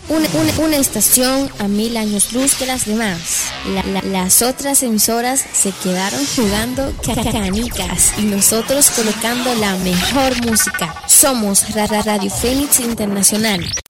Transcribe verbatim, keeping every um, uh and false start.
Una, una, una estación a mil años luz de las demás. La, la, las otras emisoras se quedaron jugando canicas y nosotros colocando la mejor música. Somos Rara Radio Fénix Internacional.